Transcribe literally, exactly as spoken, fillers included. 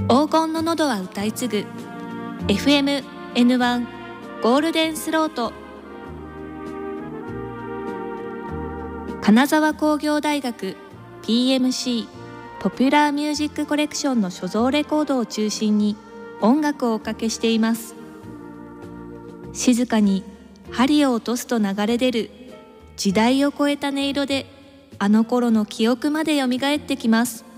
黄金の喉は歌い継ぐ エフエムエヌワン ゴールデンスロート。金沢工業大学 ピーエムシー ポピュラーミュージックコレクションの所蔵レコードを中心に音楽をおかけしています。静かに針を落とすと流れ出る時代を超えた音色で、あの頃の記憶までよみがえってきます。